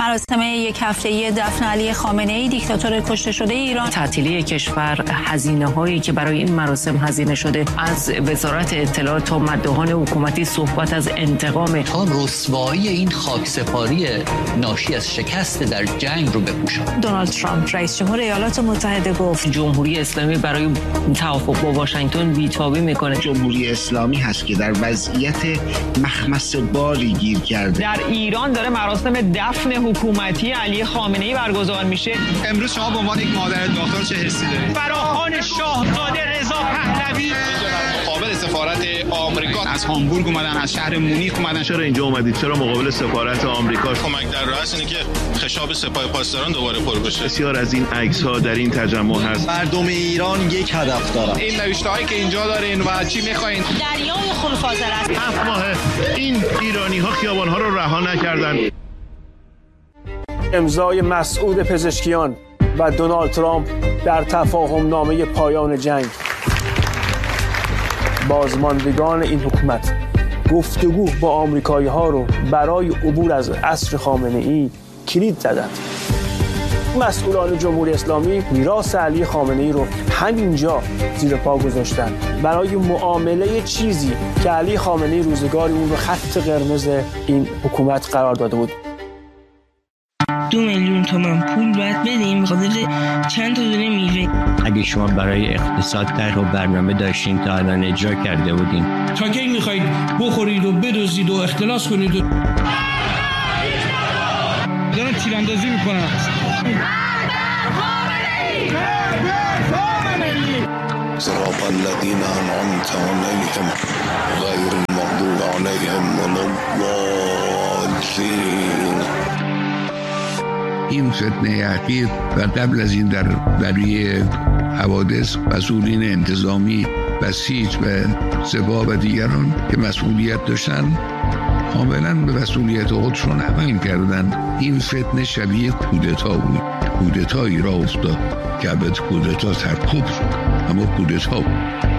مراسم یک هفته‌ای دفن علی خامنه‌ای دیکتاتور کشته شده ایران. تعطیلی کشور، هزینه‌هایی که برای این مراسم هزینه شده، از وزارت اطلاعات تا مداحان حکومتی صحبت از انتقام، تا رسوایی این خاکسپاری ناشی از شکست در جنگ رو بپوشاند. دونالد ترامپ رئیس جمهور ایالات متحده گفت جمهوری اسلامی برای توافق با واشنگتن بی‌تابی میکنه. جمهوری اسلامی هست که در وضعیت مخمص باری گیر کرده. در ایران داره مراسم دفن حکومتی علی خامنه‌ای برگزار میشه. امروز شما به عنوان یک مادر داغدار چه حسی دارید؟ فراخوان شاهزاده رضا پهلوی مقابل سفارت آمریکا از هامبورگ اومدن، از شهر مونیخ اومدن. چرا اینجا اومدید؟ چرا مقابل سفارت آمریکا؟ کمک در راه است اینه که خشاب سپاه پاسداران دوباره پر بشه. بسیار از این عکس‌ها در این تجمع هست. مردم ایران یک هدف دارن. این نوشته‌هایی که اینجا دارین و چی می‌خواین؟ دریای خونفاضل است. 7 ماه این ایرانی‌ها خیابان‌ها رو رها نکردن. امضای مسعود پزشکیان و دونالد ترامپ در تفاهم نامه پایان جنگ. بازماندگان این حکومت گفتگو با آمریکایی‌ها رو برای عبور از عصر خامنه‌ای کلید زدند. مسئولان جمهوری اسلامی میراث علی خامنه‌ای رو همینجا زیر پا گذاشتن برای معامله چیزی که علی خامنه‌ای روزگاری اون رو خط قرمز این حکومت قرار داده بود. 2 میلیون تومان پول باید بدیم خاطر چند تا دونه میوه. اگه شما برای اقتصاد طرح و برنامه داشتین تا الان اجرا کرده بودین. تا کی میخواید بخورید و بدزدید و اختلاس کنید؟ دارن تیراندازی میکنن. صراط الذين أنعمت عليهم غير المغضوب عليهم ولا الضالين. این فتنه اخیر و قبل از این برای حوادث مسئولین انتظامی بسیج و سپاه و دیگران که مسئولیت داشتن کاملا به مسئولیت خودشون عمل کردن. این فتنه شبیه کودتا بود. کودتایی را افتاد که البته کودتا سرکوب شد اما کودتا بود.